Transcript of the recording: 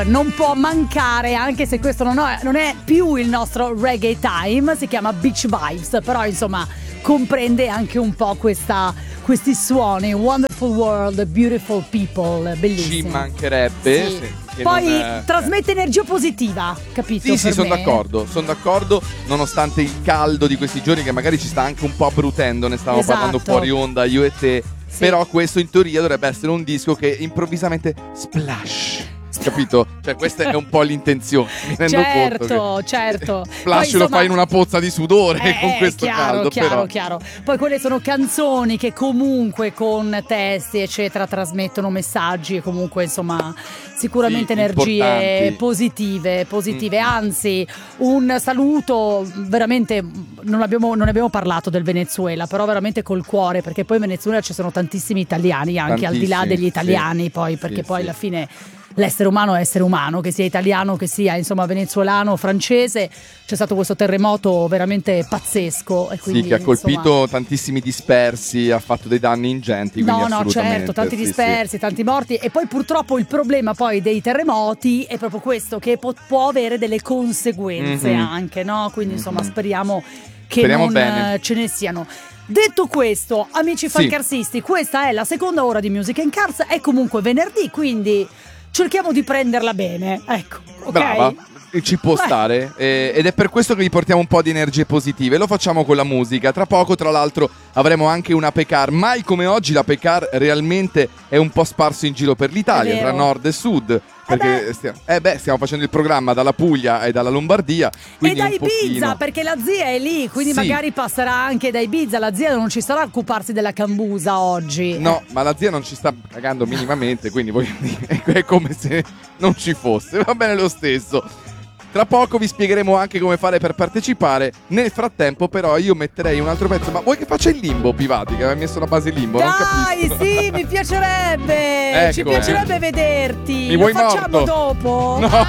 Non può mancare, anche se questo non è più il nostro reggae time, si chiama Beach Vibes, però insomma comprende anche un po' questi suoni. Wonderful world, beautiful people, bellissimo. Ci mancherebbe. Sì. Che poi trasmette energia positiva, capito? Sì, sono d'accordo, nonostante il caldo di questi giorni che magari ci sta anche un po' abbrutendo, ne stavamo parlando fuori onda io e te, però questo in teoria dovrebbe essere un disco che improvvisamente splash. Capito? Cioè questa è un po' l'intenzione. Mi rendo conto certo. Flash lo fai in una pozza di sudore con questo caldo. Chiaro. Poi quelle sono canzoni che comunque con testi eccetera trasmettono messaggi e comunque insomma sicuramente energie positive. Anzi, un saluto veramente, non abbiamo parlato del Venezuela, però veramente col cuore, perché poi in Venezuela ci sono tantissimi italiani anche al di là degli italiani, poi perché poi alla fine l'essere umano è essere umano, che sia italiano, che sia insomma venezuelano, francese. C'è stato questo terremoto veramente pazzesco e quindi, che ha colpito tantissimi dispersi, ha fatto dei danni ingenti. No, certo, tanti dispersi, tanti morti. E poi purtroppo il problema poi dei terremoti è proprio questo, che può avere delle conseguenze anche, no? Quindi insomma speriamo che non bene. Ce ne siano. Detto questo, amici falcarsisti, questa è la seconda ora di Music and Cars, è comunque venerdì, quindi cerchiamo di prenderla bene, ecco, ok? Brava, ci può stare, ed è per questo che vi portiamo un po' di energie positive. Lo facciamo con la musica. Tra poco, tra l'altro, avremo anche una Pecar. Mai come oggi la Pecar realmente è un po' sparso in giro per l'Italia, tra nord e sud. Perché stiamo facendo il programma dalla Puglia e dalla Lombardia e da Ibiza, perché la zia è lì, quindi magari passerà anche da Ibiza. La zia non ci sarà a occuparsi della cambusa oggi. No, ma la zia non ci sta cagando minimamente, quindi voglio dire, è come se non ci fosse. Va bene lo stesso. Tra poco vi spiegheremo anche come fare per partecipare. Nel frattempo però io metterei un altro pezzo. Ma vuoi che faccia il limbo, Pivati, che aveva messo la base limbo? Dai, non capisco. Sì, mi piacerebbe. Ci piacerebbe vederti. Mi vuoi Lo facciamo morto? dopo? No.